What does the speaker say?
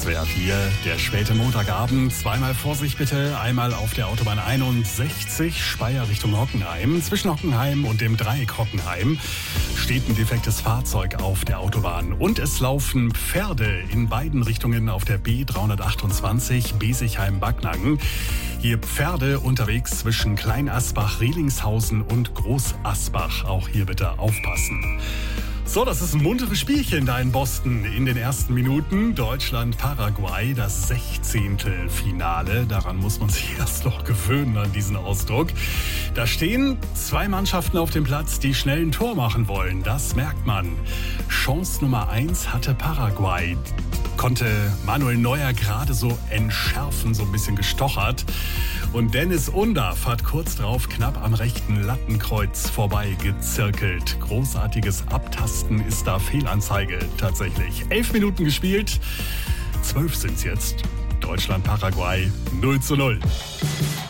SWR 4, der späte Montagabend. Zweimal Vorsicht bitte. Einmal auf der Autobahn 61, Speyer Richtung Hockenheim. Zwischen Hockenheim und dem Dreieck Hockenheim steht ein defektes Fahrzeug auf der Autobahn. Und es laufen Pferde in beiden Richtungen auf der B328 Besichheim-Backnang. Hier Pferde unterwegs zwischen Kleinasbach, Rehlingshausen und Großasbach. Auch hier bitte aufpassen. So, das ist ein munteres Spielchen da in Boston in den ersten Minuten. Deutschland-Paraguay, das 16. Finale. Daran muss man sich erst noch gewöhnen, an diesen Ausdruck. Da stehen zwei Mannschaften auf dem Platz, die schnell ein Tor machen wollen. Das merkt man. Chance Nummer 1 hatte Paraguay. Konnte Manuel Neuer gerade so entschärfen, so ein bisschen gestochert. Und Dennis Undaff hat kurz drauf knapp am rechten Lattenkreuz vorbeigezirkelt. Großartiges Abtasten ist da Fehlanzeige tatsächlich. 11 Minuten gespielt, 12 sind's jetzt. Deutschland-Paraguay 0:0.